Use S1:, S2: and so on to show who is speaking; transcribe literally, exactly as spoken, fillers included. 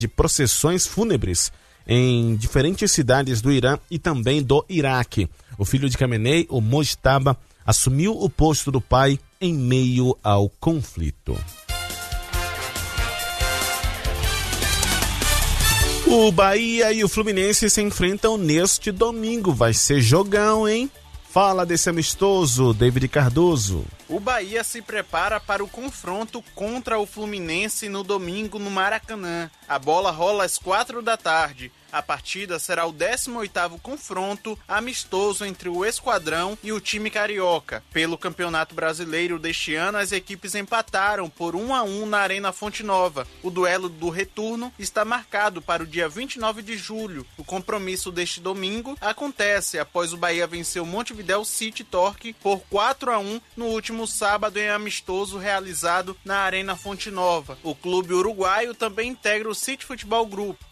S1: de procissões fúnebres em diferentes cidades do Irã e também do Iraque. O filho de Khamenei, o Mojtaba, assumiu o posto do pai em meio ao conflito. O Bahia e o Fluminense se enfrentam neste domingo. Vai ser jogão, hein? Fala desse amistoso, David Cardoso.
S2: O Bahia se prepara para o confronto contra o Fluminense no domingo no Maracanã. A bola rola às quatro da tarde. A partida será o décimo oitavo confronto amistoso entre o Esquadrão e o time carioca. Pelo Campeonato Brasileiro deste ano, as equipes empataram por um a um na Arena Fonte Nova. O duelo do retorno está marcado para o dia vinte e nove de julho. O compromisso deste domingo acontece após o Bahia vencer o Montevidéu City Torque por quatro a um no último sábado em amistoso realizado na Arena Fonte Nova. O clube uruguaio também integra o City Futebol Group.